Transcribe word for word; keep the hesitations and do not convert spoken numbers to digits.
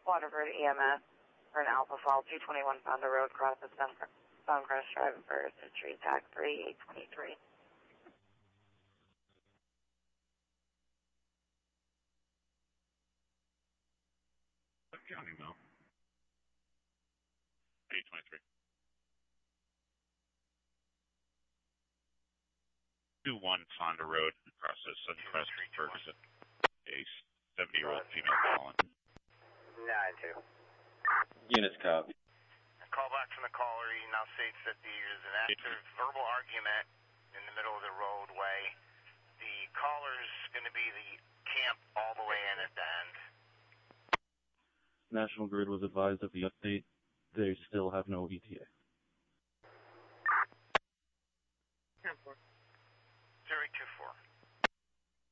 Waterford E M S for an Alpha Fall two twenty-one Fonda Road, cross of Suncrest Drive and First Street, tag three eight twenty-three. County Mill. eight twenty-three. two one Fonda Road, across the Suncrest, Ferguson. A seventy-year-old female calling. nine two. Units copy. A call back from the caller. He now states that there is an active verbal argument in the middle of the roadway. The caller's going to be the camp all the way in at the end. National Grid was advised of the update. They still have no E T A.